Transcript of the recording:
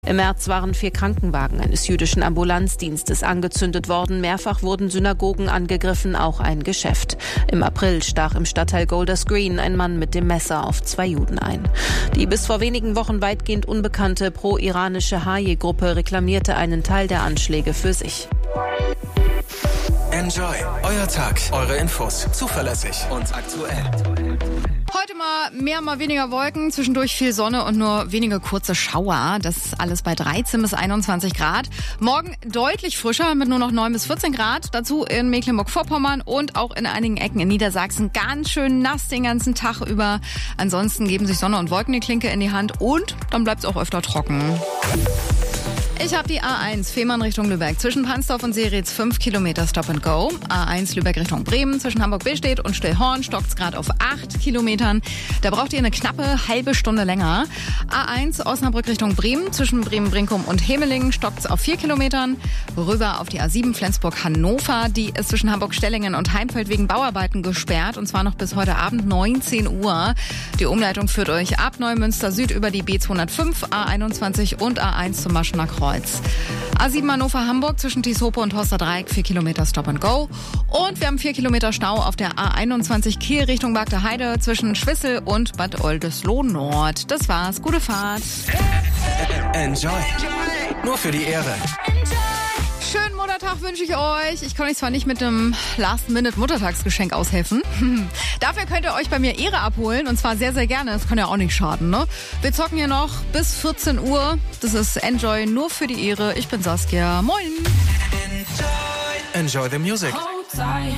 Im März waren 4 Krankenwagen eines jüdischen Ambulanzdienstes angezündet worden. Mehrfach wurden Synagogen angegriffen, auch ein Geschäft. Im April stach im Stadtteil Golders Green ein Mann mit dem Messer auf 2 Juden ein. Die bis vor wenigen Wochen weitgehend unbekannte pro-iranische Haje-Gruppe reklamierte einen Teil der Anschläge für sich. Enjoy. Euer Tag. Eure Infos. Zuverlässig und aktuell. Heute mal mehr, mal weniger Wolken, zwischendurch viel Sonne und nur wenige kurze Schauer. Das alles bei 13 bis 21 Grad. Morgen deutlich frischer mit nur noch 9 bis 14 Grad. Dazu in Mecklenburg-Vorpommern und auch in einigen Ecken in Niedersachsen ganz schön nass den ganzen Tag über. Ansonsten geben sich Sonne und Wolken die Klinke in die Hand und dann bleibt es auch öfter trocken. Ich habe die A1 Fehmarn Richtung Lübeck. Zwischen Pansdorf und Seritz 5 Kilometer Stop and Go. A1 Lübeck Richtung Bremen. Zwischen Hamburg-Billstedt und Stillhorn stockt's gerade auf 8 Kilometern. Da braucht ihr eine knappe halbe Stunde länger. A1 Osnabrück Richtung Bremen. Zwischen Bremen-Brinkum und Hemelingen stockt's auf 4 Kilometern. Rüber auf die A7 Flensburg-Hannover. Die ist zwischen Hamburg-Stellingen und Heimfeld wegen Bauarbeiten gesperrt. Und zwar noch bis heute Abend 19 Uhr. Die Umleitung führt euch ab Neumünster Süd über die B205, A21 und A1 zum Maschener Kreuz. A7 Hannover-Hamburg zwischen Tieshope und Horster Dreieck 4 Kilometer Stop and Go. Und wir haben 4 Kilometer Stau auf der A21 Kiel Richtung Bagde Heide zwischen Schwissel und Bad Oldesloe Nord. Das war's. Gute Fahrt. Enjoy. Nur für die Ehre. Schönen Muttertag wünsche ich euch. Ich kann euch zwar nicht mit dem Last-Minute-Muttertagsgeschenk aushelfen. Dafür könnt ihr euch bei mir Ehre abholen und zwar sehr, sehr gerne. Das kann ja auch nicht schaden, ne? Wir zocken hier noch bis 14 Uhr. Das ist Enjoy nur für die Ehre. Ich bin Saskia. Moin. Enjoy the music.